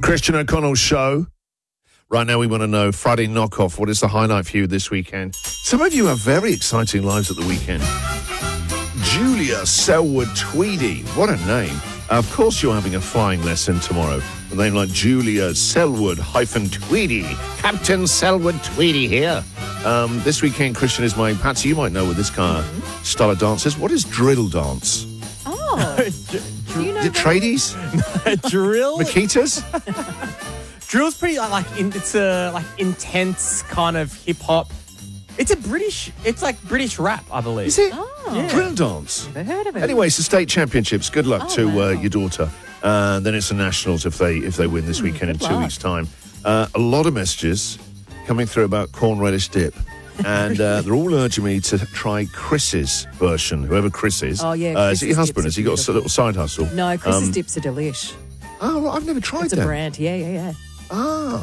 Christian O'Connell Show. Right now we want to know, Friday knockoff, what is the highlight for you this weekend? Some of you have very exciting lives at the weekend. Julia Selwood Tweedy, what a name. Of course you're having a flying lesson tomorrow. A name like Julia Selwood-Tweedy. Captain Selwood Tweedy here. This weekend, Christian is my... Patsy, you might know what this kind of style of dance is. What is drill dance? Oh. Do you know Is it tradies? Drill? Makitas? Drill's pretty it's a intense kind of hip hop. It's like British rap, I believe. Is it? Oh. Yeah. Drill dance? Never heard of it. Anyway, it's the state championships. Good luck to wow. your daughter. Then it's the nationals if they win this weekend in good 2 luck. weeks' time. A lot of messages coming through about corn relish dip. And they're all urging me to try Chris's version, whoever Chris is. Oh, yeah, is it Chris's your husband? dips Has he are got a beautiful. little side hustle? No, Chris's dips are delish. Oh, right, I've never tried It's a that. brand. Yeah. Ah.